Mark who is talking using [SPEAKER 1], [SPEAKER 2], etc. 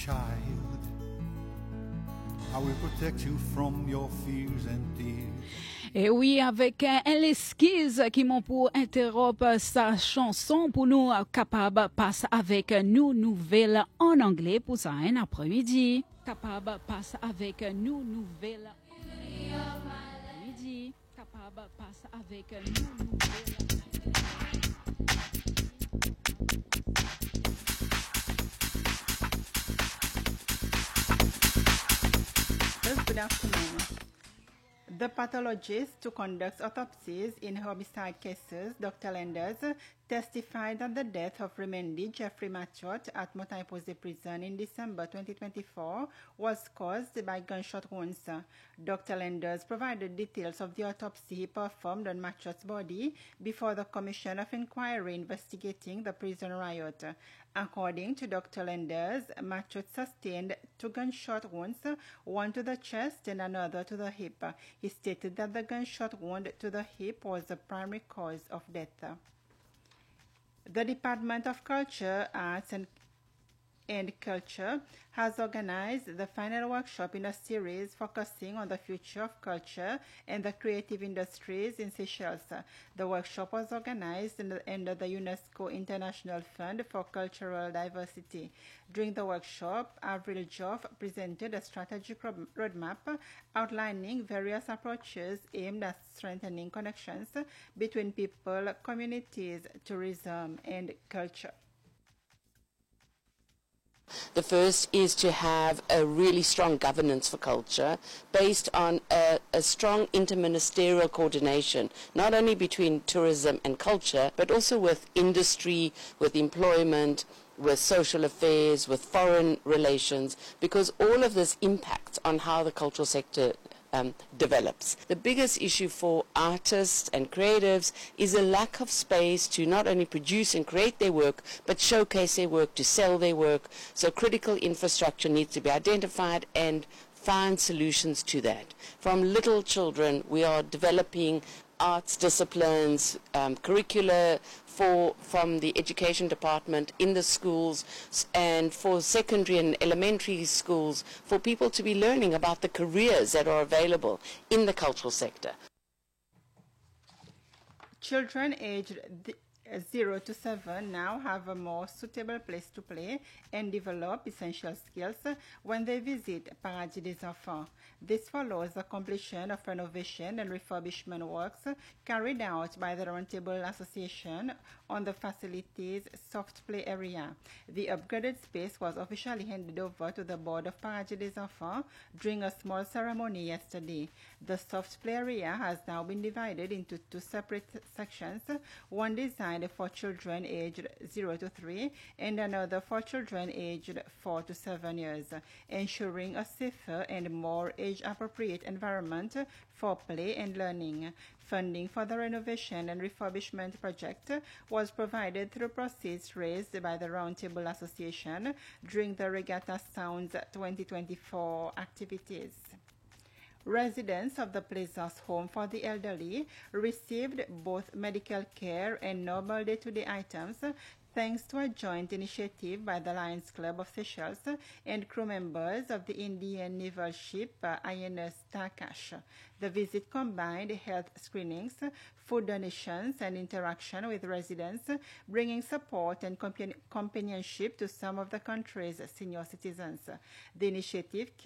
[SPEAKER 1] child. I will protect you from your fears and tears.
[SPEAKER 2] Et oui, avec un l'esquisse qui m'ont pour interrompre sa chanson pour nous capable passer avec nous nouvelles en anglais pour ça un après-midi. Capable passer avec nous nouvelles après-midi. Capable passer avec nous nouvelles.
[SPEAKER 3] Good afternoon. The pathologist who conducts autopsies in homicide cases, Dr. Lenders, testified that the death of Remendi Jeffrey Machot at Motaipoze Prison in December 2024 was caused by gunshot wounds. Dr. Lenders provided details of the autopsy he performed on Machot's body before the Commission of Inquiry investigating the prison riot. According to Dr. Lenders, Machot sustained 2 gunshot wounds, one to the chest and another to the hip. He stated that the gunshot wound to the hip was the primary cause of death. The Department of Culture, Arts and Culture has organized the final workshop in a series focusing on the future of culture and the creative industries in Seychelles. The workshop was organized under the UNESCO International Fund for Cultural Diversity. During the workshop, Avril Joff presented a strategic roadmap outlining various approaches aimed at strengthening connections between people, communities, tourism, and culture.
[SPEAKER 4] The first is to have a really strong governance for culture based on a strong interministerial coordination, not only between tourism and culture, but also with industry, with employment, with social affairs, with foreign relations, because all of this impacts on how the cultural sector develops. The biggest issue for artists and creatives is a lack of space to not only produce and create their work, but showcase their work, to sell their work. So critical infrastructure needs to be identified and find solutions to that. From little children, we are developing arts disciplines, curricula from the education department in the schools, and for secondary and elementary schools, for people to be learning about the careers that are available in the cultural sector.
[SPEAKER 3] Children aged 0 to 7 now have a more suitable place to play and develop essential skills when they visit Paradis des Enfants. This follows the completion of renovation and refurbishment works carried out by the Roundtable Association on the facility's soft play area. The upgraded space was officially handed over to the board of Paradis des Enfants during a small ceremony yesterday. The soft play area has now been divided into 2 separate sections, one designed for children aged 0 to 3 and another for children aged 4 to 7 years, ensuring a safer and more age-appropriate environment for play and learning. Funding for the renovation and refurbishment project was provided through proceeds raised by the Roundtable Association during the Regatta Sounds 2024 activities. Residents of the Plaza's home for the elderly received both medical care and normal day-to-day items thanks to a joint initiative by the Lions Club of Seychelles and crew members of the Indian naval ship INS Takash. The visit combined health screenings, food donations, and interaction with residents, bringing support and companionship to some of the country's senior citizens. The initiative